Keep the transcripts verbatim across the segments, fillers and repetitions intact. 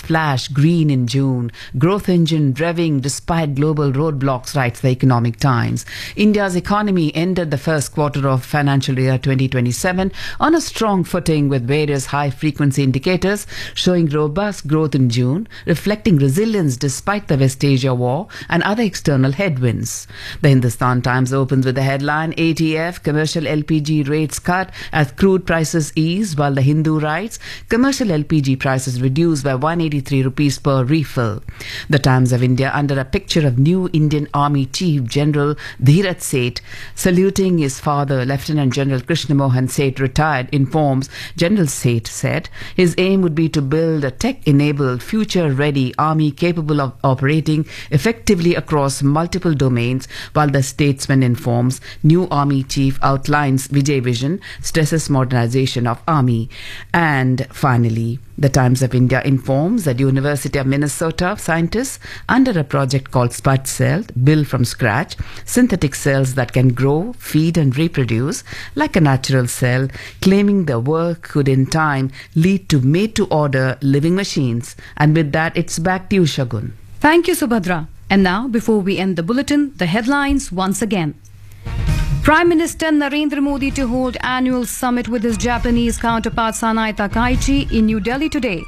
flash green in June. Growth engine revving despite global roadblocks, writes the Economic Times. India's economy ended the first quarter of financial year twenty twenty-seven on a strong footing with various high-frequency indicators showing robust growth in June, reflecting resilience despite the West Asia war and other external headwinds. The Hindustan Times opens with the headline, A T F, commercial L P G rates cut as crude prices ease, while the Hindu writes, commercial L P G prices reduced by one hundred eighty-three rupees per refill. The Times of India, under a picture of new Indian Army Chief General Dheeraj Seth saluting his father, Lieutenant General Krishna Mohan Seth, retired, informs General Seth said his aim would be to build a tech-enabled, future-ready army capable of operating effectively across multiple domains, while the statesman informs new Army Chief outlines Vijay Vision, stresses modernization of Army. And finally, the Times of India informs that University of Minnesota scientists, under a project called Spud Cell, build from scratch synthetic cells that can grow, feed and reproduce like a natural cell, claiming their work could in time lead to made-to-order living machines. And with that, it's back to you, Shagun. Thank you, Subhadra. And now, before we end the bulletin, the headlines once again. Prime Minister Narendra Modi to hold annual summit with his Japanese counterpart Sanae Takaichi in New Delhi today.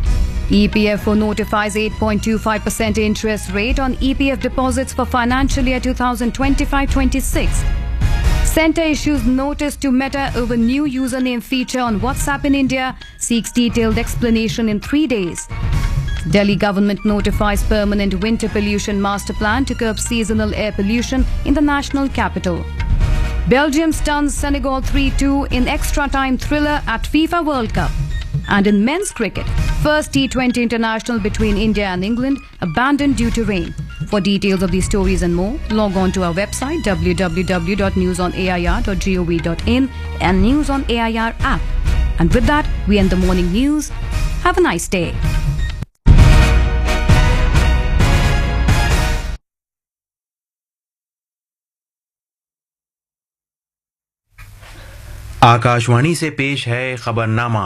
E P F O notifies eight point two five percent interest rate on E P F deposits for financial year twenty twenty-five twenty-six. Centre issues notice to Meta over new username feature on WhatsApp in India, seeks detailed explanation in three days. Delhi government notifies permanent winter pollution master plan to curb seasonal air pollution in the national capital. Belgium stuns Senegal three two in extra-time thriller at FIFA World Cup. And in men's cricket, first T twenty international between India and England abandoned due to rain. For details of these stories and more, log on to our website w w w dot news on a i r dot gov dot in and News on A I R app. And with that, we end the morning news. Have a nice day. Akashvani से पेश है खबरनामा।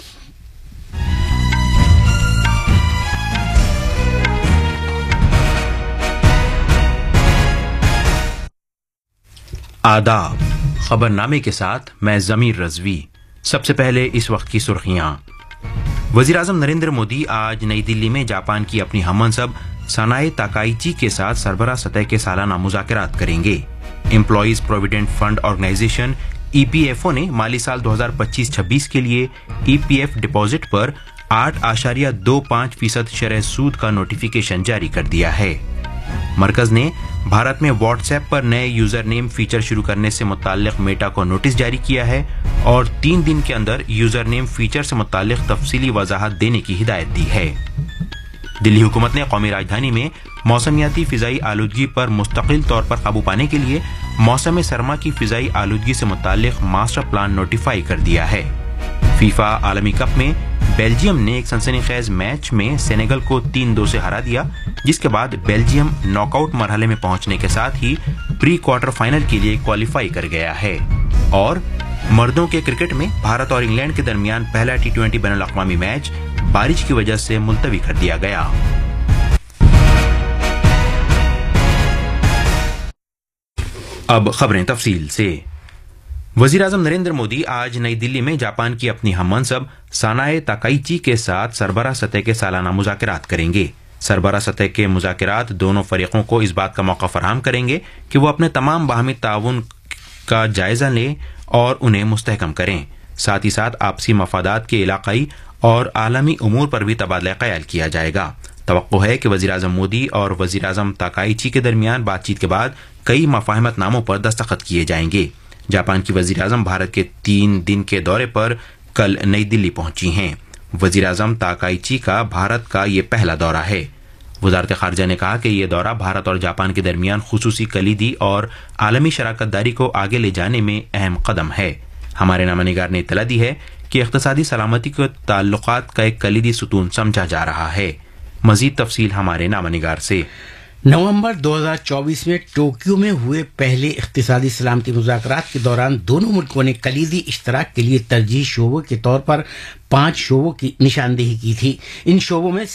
आदाब। खबरनामे के साथ मैं जमीर रजवी। सबसे पहले इस वक्त की सुर्खियां। वजीर आजम नरेंद्र मोदी आज नई दिल्ली में जापान की अपनी हममनसब सनाए ताकाइची के साथ सरबराह सतह के सालाना मुज़ाकरात करेंगे। Employees provident fund organisation E P F O ने माली साल दो हज़ार पच्चीस छब्बीस के लिए ई पी एफ डिपॉजिट पर आठ आशारिया दो पाँच फीसद शरह सूद का नोटिफिकेशन जारी कर दिया है। मरकज ने भारत में व्हाट्सएप पर नए यूजर नेम फीचर शुरू करने से मुताल्लिक मेटा को नोटिस जारी किया है और तीन दिन के अंदर यूजर नेम फीचर से मुताल्लिक तफसीली वजाहत देने की हिदायत दी है। दिल्ली हुकूमत ने कौमी राजधानी में मौसमियाती फिजाई आलूदगी पर मुस्तकिल तौर पर काबू पाने के लिए मौसम सरमा की फिजाई आलूदगी से मुताल्लिक मास्टर प्लान नोटिफाई कर दिया है। फीफा आलमी कप में बेल्जियम ने एक सनसनीखेज मैच में सेनेगल को तीन दो से हरा दिया, जिसके बाद बेल्जियम नॉकआउट मरहले में पहुंचने के साथ ही प्री क्वार्टर फाइनल के लिए क्वालिफाई कर गया है। और मर्दों के क्रिकेट में भारत और इंग्लैंड के दरमियान पहला टी ट्वेंटी बैनुल अक़वामी मैच बारिश की वजह से मुलतवी कर दिया गया। अब खबरें तफसील से। वजीर आजम नरेंद्र मोदी आज नई दिल्ली में जापान की अपनी हममनसब सानाए ताकाइची के साथ सरबराह सतह के सालाना मुज़ाकरात करेंगे। सरबराह सतह के मुज़ाकरात दोनों फरीकों को इस बात का मौका फराहम करेंगे कि वो अपने तमाम बाहमी ताउन का जायजा लें और उन्हें मुस्तहकम करें। साथ ही साथ आपसी मफादात के इलाकाई और आलमी उमूर पर भी तबादला ख्याल किया जाएगा। तवक्को है कि वजीर आजम मोदी और वजीर आजम ताकाइची के दरमियान बातचीत के बाद कई मफाहमत नामों पर दस्तखत किए जाएंगे। जापान की वजीर आजम भारत के तीन दिन के दौरे पर कल नई दिल्ली पहुंची हैं। वजीर आजम ताकाइची का भारत का ये पहला दौरा है। वजारत खारजा ने कहा कि यह दौरा भारत और जापान के दरमियान खुसूसी कलीदी और आलमी शराकत दारी को आगे ले जाने में अहम कदम है। हमारे नामानिगार ने इत्तला दी है कि इख्तिसादी सलामती के ताल्लुकात का एक कलीदी सुतून समझा जा रहा है। मजीद तफसील हमारे नामानिगार से। नवंबर दो हज़ार चौबीस में टोक्यो में हुए पहले इख्तिसादी सलामती मुज़ाकरात के दौरान दोनों मुल्कों ने कलीदी इश्तराक के लिए तरजीह शोबों के तौर पर पांच शोबों की निशानदेही की थी। इन शोबों में